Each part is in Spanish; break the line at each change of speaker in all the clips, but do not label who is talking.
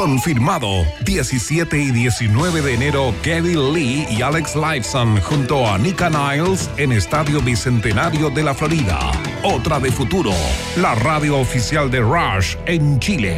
Confirmado, 17 y 19 de enero, Geddy Lee y Alex Lifeson junto a Nika Niles en Estadio Bicentenario de la Florida. Otra de Futuro, la radio oficial de Rush en Chile.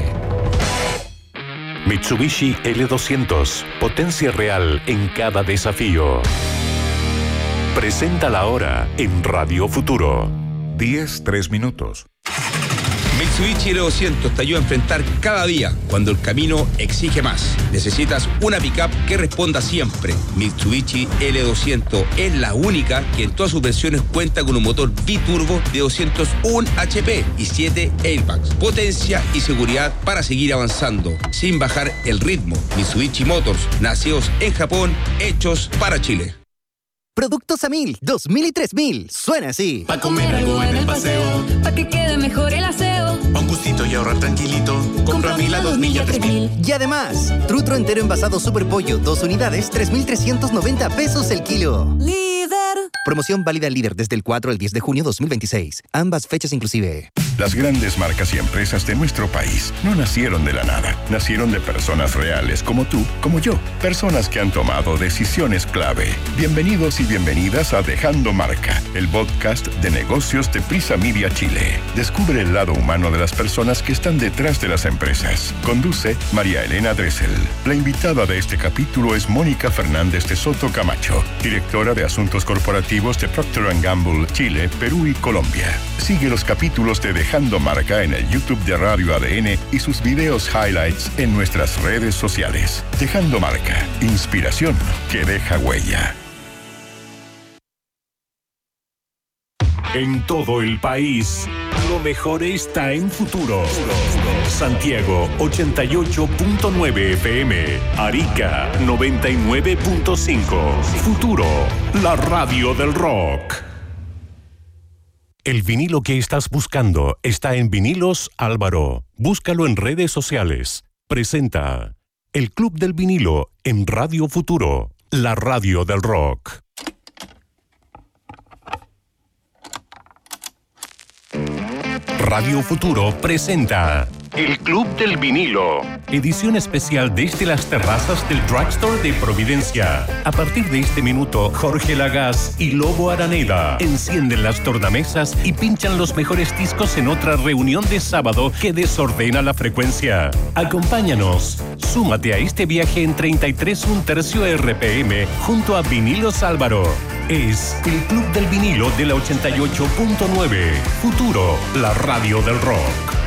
Mitsubishi L200, potencia real en cada desafío. Presenta la hora en Radio Futuro.
10:03.
Mitsubishi L200 te ayuda a enfrentar cada día cuando el camino exige más. Necesitas una pickup que responda siempre. Mitsubishi L200 es la única que en todas sus versiones cuenta con un motor biturbo de 201 HP y 7 airbags. Potencia y seguridad para seguir avanzando sin bajar el ritmo. Mitsubishi Motors, nacidos en Japón, hechos para Chile.
Productos a 1000, 2000 y 3000. Suena así.
Pa' comer algo en el paseo, pa' que quede mejor el aseo.
Pa' un gustito y ahorrar tranquilito.
Compra 1000 a 2000 y a 3000.
Y además, trutro entero envasado Super Pollo, 2 unidades, 3,390 pesos el kilo.
Líder.
Promoción válida al Líder desde el 4 al 10 de junio 2026. Ambas fechas inclusive.
Las grandes marcas y empresas de nuestro país no nacieron de la nada. Nacieron de personas reales como tú, como yo. Personas que han tomado decisiones clave. Bienvenidos y bienvenidas a Dejando Marca, el podcast de negocios de Prisa Media Chile. Descubre el lado humano de las personas que están detrás de las empresas. Conduce María Elena Dressel. La invitada de este capítulo es Mónica Fernández de Soto Camacho, directora de Asuntos Corporativos de Procter & Gamble, Chile, Perú y Colombia. Sigue los capítulos de Dejando Marca en el YouTube de Radio ADN y sus videos highlights en nuestras redes sociales. Dejando Marca, inspiración que deja huella.
En todo el país, lo mejor está en Futuro. Santiago 88.9 FM, Arica 99.5. Futuro, la radio del rock. El vinilo que estás buscando está en Vinilos Álvaro. Búscalo en redes sociales. Presenta El Club del Vinilo en Radio Futuro, la radio del rock. Radio Futuro presenta El Club del Vinilo, edición especial desde las terrazas del Drugstore de Providencia. A partir de este minuto, Jorge Lagas y Lobo Araneda encienden las tornamesas y pinchan los mejores discos en otra reunión de sábado que desordena la frecuencia. Acompáñanos, súmate a este viaje en 33 1/3 RPM junto a Vinilos Álvaro. Es el Club del Vinilo de la 88.9. Futuro, la radio del rock.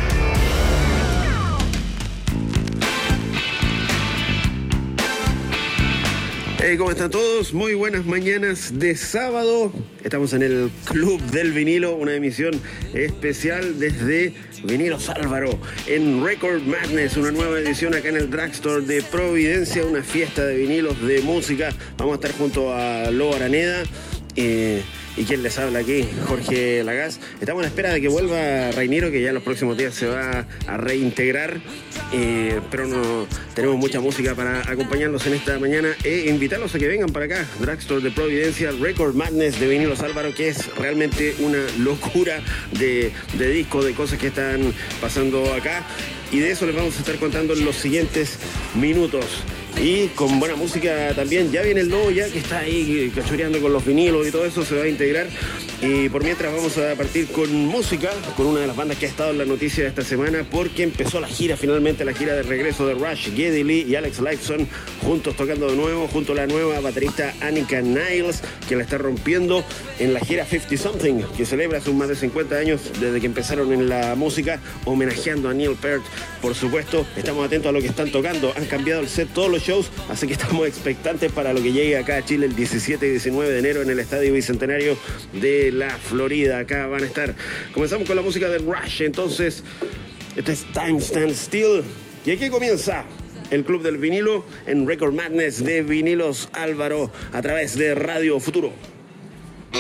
¿Cómo están todos? Muy buenas mañanas de sábado. Estamos en el Club del Vinilo, una emisión especial desde Vinilos Álvaro en Record Madness, una nueva edición acá en el Drugstore de Providencia, una fiesta de vinilos, de música. Vamos a estar junto a Lobo Araneda y quien les habla aquí, Jorge Lagas. Estamos a la espera de que vuelva Rainero, que ya en los próximos días se va a reintegrar, pero no tenemos mucha música para acompañarlos en esta mañana e invitarlos a que vengan para acá, Drugstore de Providencia, Record Madness de Vinilos Álvaro, que es realmente una locura de discos, de cosas que están pasando acá, y de eso les vamos a estar contando en los siguientes minutos. Y con buena música también. Ya viene el Lobo, ya que está ahí cachureando con los vinilos y todo eso, se va a integrar. Y por mientras vamos a partir con música, con una de las bandas que ha estado en la noticia de esta semana, porque empezó la gira, finalmente la gira de regreso de Rush. Geddy Lee y Alex Lifeson juntos tocando de nuevo, junto a la nueva baterista Nika Niles, que la está rompiendo en la gira 50 Something, que celebra sus más de 50 años desde que empezaron en la música, homenajeando a Neil Peart, por supuesto. Estamos atentos a lo que están tocando. Han cambiado el set todos los shows, así que estamos expectantes para lo que llegue acá a Chile el 17 y 19 de enero en el Estadio Bicentenario de la Florida. Acá van a estar. Comenzamos con la música de Rush, entonces. Este es Time Stand Still. Y aquí comienza el Club del Vinilo en Record Madness de Vinilos Álvaro a través de Radio Futuro.